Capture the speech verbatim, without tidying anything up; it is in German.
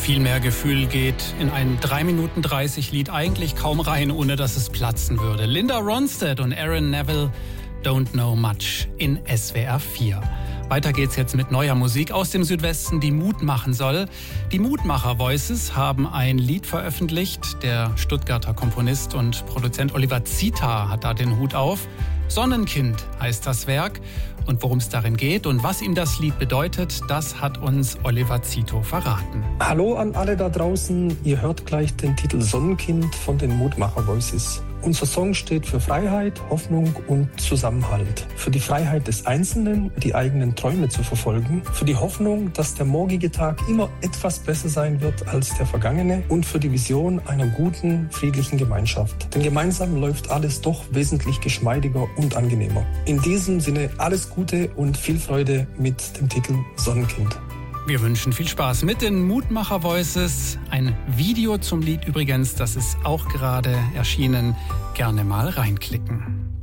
Viel mehr Gefühl geht in ein drei Minuten dreißig Lied eigentlich kaum rein, ohne dass es platzen würde. Linda Ronstadt und Aaron Neville, Don't Know Much in S W R vier. Weiter geht's jetzt mit neuer Musik aus dem Südwesten, die Mut machen soll. Die Mutmacher Voices haben ein Lied veröffentlicht. Der Stuttgarter Komponist und Produzent Oliver Zita hat da den Hut auf. Sonnenkind heißt das Werk. Und worum es darin geht und was ihm das Lied bedeutet, das hat uns Oliver Zito verraten. Hallo an alle da draußen. Ihr hört gleich den Titel Sonnenkind von den Mutmacher Voices. Unser Song steht für Freiheit, Hoffnung und Zusammenhalt. Für die Freiheit des Einzelnen, die eigenen Träume zu verfolgen. Für die Hoffnung, dass der morgige Tag immer etwas besser sein wird als der vergangene. Und für die Vision einer guten, friedlichen Gemeinschaft. Denn gemeinsam läuft alles doch wesentlich geschmeidiger und angenehmer. In diesem Sinne alles Gute und viel Freude mit dem Titel Sonnenkind. Wir wünschen viel Spaß mit den Mutmacher Voices. Ein Video zum Lied übrigens, das ist auch gerade erschienen. Gerne mal reinklicken.